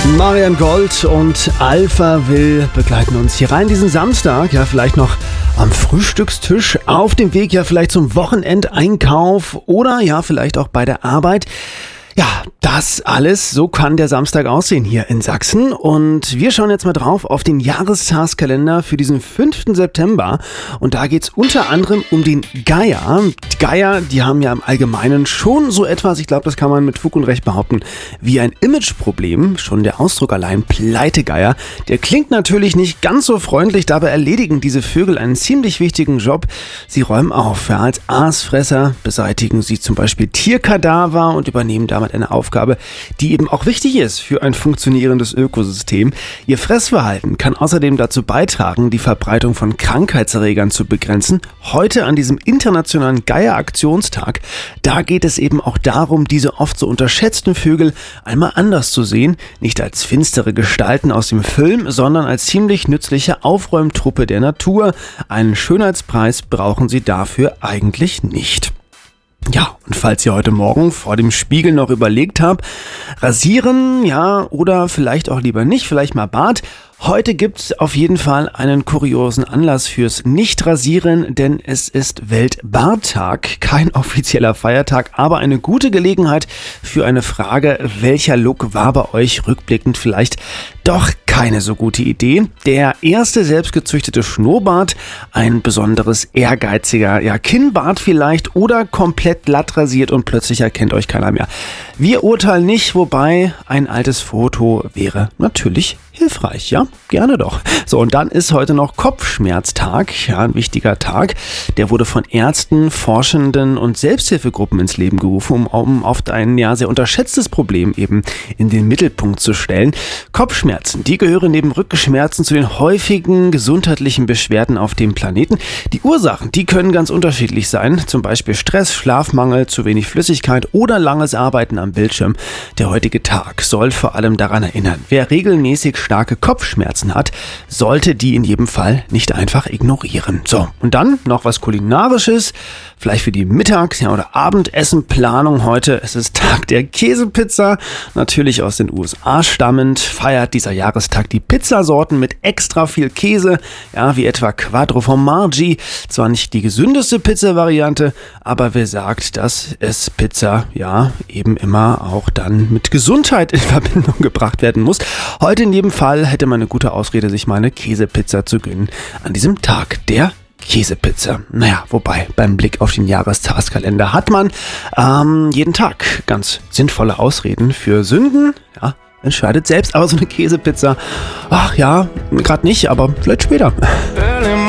Marian Gold und Alpha Will begleiten uns hier rein diesen Samstag, ja vielleicht noch am Frühstückstisch, auf dem Weg ja vielleicht zum Wochenendeinkauf oder ja vielleicht auch bei der Arbeit. Ja, das alles, so kann der Samstag aussehen hier in Sachsen und wir schauen jetzt mal drauf auf den Jahrestagskalender für diesen 5. September und da geht's unter anderem um den Geier. Die Geier, die haben ja im Allgemeinen schon so etwas, ich glaube, das kann man mit Fug und Recht behaupten, wie ein Imageproblem. Schon der Ausdruck allein, Pleitegeier, der klingt natürlich nicht ganz so freundlich, dabei erledigen diese Vögel einen ziemlich wichtigen Job. Sie räumen auf, ja, als Aasfresser beseitigen sie zum Beispiel Tierkadaver und übernehmen damit eine Aufgabe, die eben auch wichtig ist für ein funktionierendes Ökosystem. Ihr Fressverhalten kann außerdem dazu beitragen, die Verbreitung von Krankheitserregern zu begrenzen. Heute an diesem internationalen Geier-Aktionstag, da geht es eben auch darum, diese oft so unterschätzten Vögel einmal anders zu sehen. Nicht als finstere Gestalten aus dem Film, sondern als ziemlich nützliche Aufräumtruppe der Natur. Einen Schönheitspreis brauchen sie dafür eigentlich nicht. Ja, und falls ihr heute Morgen vor dem Spiegel noch überlegt habt, rasieren, ja, oder vielleicht auch lieber nicht, vielleicht mal Bart. Heute gibt's auf jeden Fall einen kuriosen Anlass fürs Nicht-Rasieren, denn es ist Weltbarttag, kein offizieller Feiertag, aber eine gute Gelegenheit für eine Frage, welcher Look war bei euch rückblickend vielleicht doch keine so gute Idee. Der erste selbstgezüchtete Schnurrbart, ein besonderes ehrgeiziger Kinnbart vielleicht oder komplett glatt rasiert und plötzlich erkennt euch keiner mehr. Wir urteilen nicht, wobei ein altes Foto wäre natürlich hilfreich, ja? Gerne doch. So, und dann ist heute noch Kopfschmerztag, ja, ein wichtiger Tag. Der wurde von Ärzten, Forschenden und Selbsthilfegruppen ins Leben gerufen, um oft ein sehr unterschätztes Problem eben in den Mittelpunkt zu stellen. Kopfschmerzen, die gehören neben Rückenschmerzen zu den häufigen gesundheitlichen Beschwerden auf dem Planeten. Die Ursachen, die können ganz unterschiedlich sein, zum Beispiel Stress, Schlafmangel, zu wenig Flüssigkeit oder langes Arbeiten am Bildschirm. Der heutige Tag soll vor allem daran erinnern, wer regelmäßig starke Kopfschmerzen hat, sollte die in jedem Fall nicht einfach ignorieren. So, und dann noch was Kulinarisches, vielleicht für die Mittags- oder Abendessenplanung heute. Es ist Tag der Käsepizza, natürlich aus den USA stammend, feiert dieser Jahrestag die Pizzasorten mit extra viel Käse, ja, wie etwa Quattro Formaggi, zwar nicht die gesündeste Pizza-Variante, aber wer sagt, dass es Pizza, ja, eben immer auch dann mit Gesundheit in Verbindung gebracht werden muss. Heute in jedem Fall hätte man eine gute Ausrede, sich mal eine Käsepizza zu gönnen an diesem Tag der Käsepizza. Naja, wobei, beim Blick auf den Jahrestagskalender hat man jeden Tag ganz sinnvolle Ausreden für Sünden. Ja, entscheidet selbst, aber so eine Käsepizza, ach ja, gerade nicht, aber vielleicht später.